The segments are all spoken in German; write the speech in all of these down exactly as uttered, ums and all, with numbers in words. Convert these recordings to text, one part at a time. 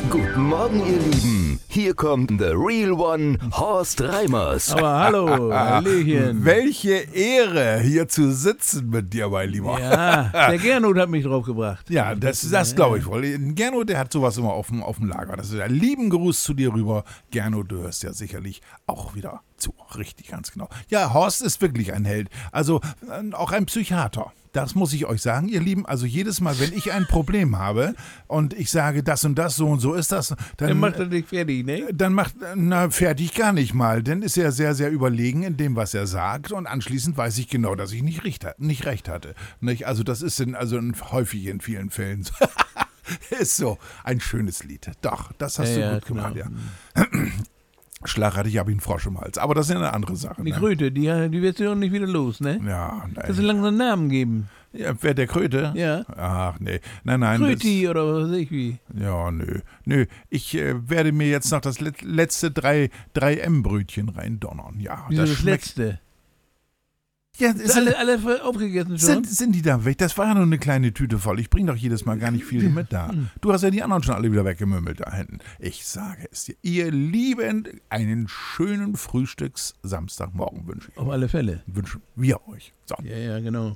Guten Morgen, ihr Lieben. Hier kommt The Real One, Horst Reimers. Aber hallo, Hallöchen. Welche Ehre, hier zu sitzen mit dir, mein Lieber. Ja, der Gernot hat mich drauf gebracht. Ja, das, das glaube ich wohl. Gernot, der hat sowas immer auf dem, auf dem Lager. Das ist ein lieben Gruß zu dir rüber. Gernot, du hörst ja sicherlich auch wieder zu. Richtig, ganz genau. Ja, Horst ist wirklich ein Held. Also äh, auch ein Psychiater. Das muss ich euch sagen, ihr Lieben. Also jedes Mal, wenn ich ein Problem habe und ich sage, das und das, so und so ist das, dann, Dann macht er dich fertig, ne? Dann macht, na, fertig gar nicht mal. Dann ist er sehr, sehr überlegen in dem, was er sagt. Und anschließend weiß ich genau, dass ich nicht recht, nicht recht hatte. Nicht? Also das ist in, also in, häufig in vielen Fällen so. Ist so ein schönes Lied. Doch, das hast Ja, du ja, gut genau. gemacht, ja. Schlag hatte ich, habe ich einen Frosch im Hals. Aber das ist ja eine andere Sache. Die Ne? Kröte, die, die wird ja auch nicht wieder los, ne? Ja, Kannst du nein. langsam einen Namen geben? Ja, wer der Kröte? Ja. Ach, nee. Nein, nein. Kröti oder was weiß ich wie. Das, ja, nö. Nö, ich äh, werde mir jetzt noch das let- letzte drei, drei M-Brötchen reindonnern. Ja, Wieso das das schmeckt. letzte? Ja, Ist sind, alle, alle aufgegessen schon? sind, sind die da weg? Das war ja nur eine kleine Tüte voll. Ich bringe doch jedes Mal gar nicht viel mit da. Du hast ja die anderen schon alle wieder weggemümmelt da hinten. Ich sage es dir. Ihr Lieben, einen schönen Frühstücks-Samstagmorgen wünsche ich. Auf alle Fälle. Wünschen wir euch. So. Ja, ja, genau.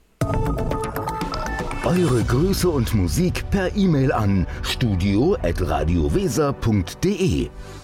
Eure Grüße und Musik per E-Mail an studio at radioweser punkt de.